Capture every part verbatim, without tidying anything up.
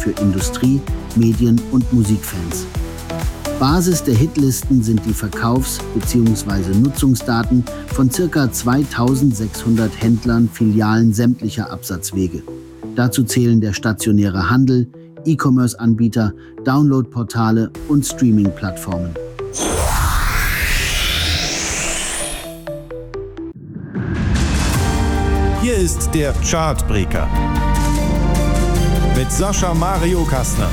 für Industrie, Medien und Musikfans. Basis der Hitlisten sind die Verkaufs- bzw. Nutzungsdaten von ca. zweitausendsechshundert Händlern, Filialen sämtlicher Absatzwege. Dazu zählen der stationäre Handel, E-Commerce-Anbieter, Download-Portale und Streaming-Plattformen. Hier ist der Chartbreaker mit Sascha Mario Kastner.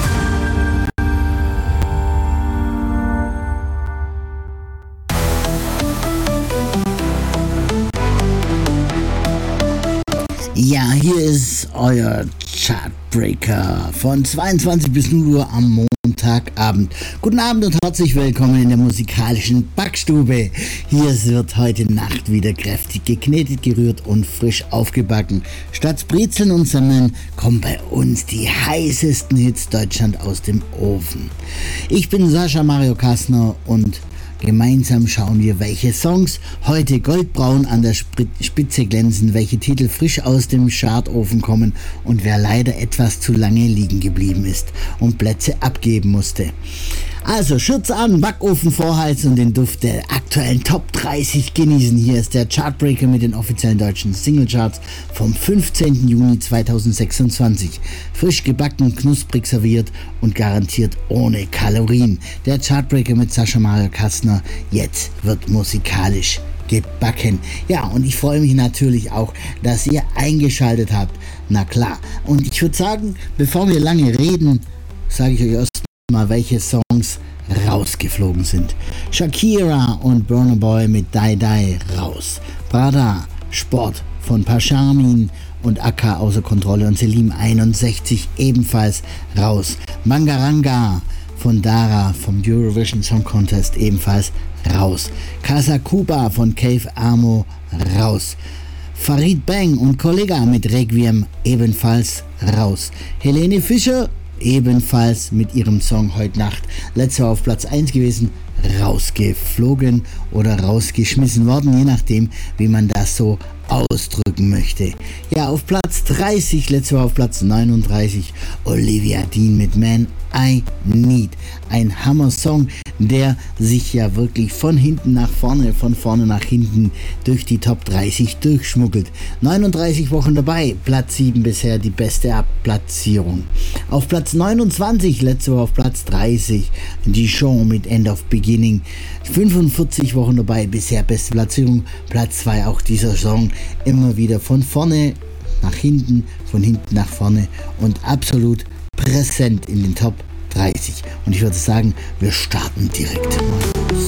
Ja, hier ist euer Chartbreaker von zweiundzwanzig bis null Uhr am Montagabend. Guten Abend und herzlich willkommen in der musikalischen Backstube. Hier wird heute Nacht wieder kräftig geknetet, gerührt und frisch aufgebacken. Statt Brezeln und Semmeln kommen bei uns die heißesten Hits Deutschland aus dem Ofen. Ich bin Sascha Mario Kastner und gemeinsam schauen wir, welche Songs heute goldbraun an der Spitze glänzen, welche Titel frisch aus dem Chartofen kommen und wer leider etwas zu lange liegen geblieben ist und Plätze abgeben musste. Also Schürze an, Backofen vorheizen und den Duft der aktuellen Top dreißig genießen. Hier ist der Chartbreaker mit den offiziellen deutschen Singlecharts vom fünfzehnten Juni zweitausendsechsundzwanzig. Frisch gebacken, knusprig serviert und garantiert ohne Kalorien. Der Chartbreaker mit Sascha Mario Kastner. Jetzt wird musikalisch gebacken. Ja, und ich freue mich natürlich auch, dass ihr eingeschaltet habt. Na klar. Und ich würde sagen, bevor wir lange reden, sage ich euch erst mal, welche Songs rausgeflogen sind. Shakira und Burna Boy mit Die Die raus. Prada, Sport von Pashamin und Akka außer Kontrolle und Selim einundsechzig ebenfalls raus. Mangaranga von Dara vom Eurovision Song Contest ebenfalls raus. Casa Cuba von Cave Amo raus. Farid Bang und Kollega mit Requiem ebenfalls raus. Helene Fischer ebenfalls mit ihrem Song Heute Nacht letztes Jahr auf Platz eins gewesen, rausgeflogen oder rausgeschmissen worden, je nachdem, wie man das so ausdrücken möchte. Ja, auf Platz dreißig, letztes Jahr auf Platz neununddreißig, Olivia Dean mit Man I Need. Ein Hammer-Song, der sich ja wirklich von hinten nach vorne, von vorne nach hinten durch die Top dreißig durchschmuggelt. neununddreißig Wochen dabei, Platz sieben bisher die beste Abplatzierung. Auf Platz neunundzwanzig, letzte Woche auf Platz dreißig, Dijon mit End of Beginning. fünfundvierzig Wochen dabei, bisher beste Platzierung. Platz zwei auch dieser Song, immer wieder von vorne nach hinten, von hinten nach vorne und absolut präsent in den Top dreißig. Und ich würde sagen, wir starten direkt.